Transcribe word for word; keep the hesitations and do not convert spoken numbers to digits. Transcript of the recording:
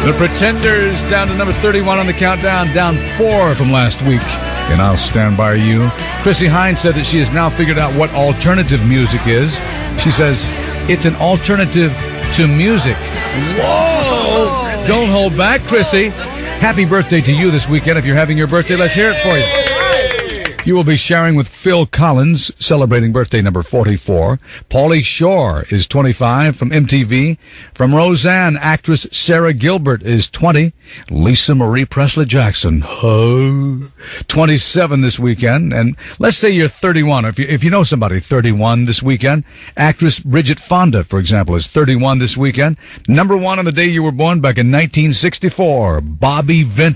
The Pretenders down to number thirty-one on the countdown, down four from last week. And I'll Stand By You. Chrissie Hynde said that she has now figured out what alternative music is. She says, it's an alternative to music. Whoa! Don't hold back, Chrissie. Happy birthday to you this weekend. If you're having your birthday, let's hear it for you. You will be sharing with Phil Collins, celebrating birthday number forty-four. Pauly Shore is twenty-five from M T V. From Roseanne, actress Sarah Gilbert is twenty. Lisa Marie Presley Jackson, oh, twenty-seven this weekend. And let's say you're thirty-one. If you, if you know somebody thirty-one this weekend, actress Bridget Fonda, for example, is thirty-one this weekend. Number one on the day you were born back in nineteen sixty-four, Bobby Vinton.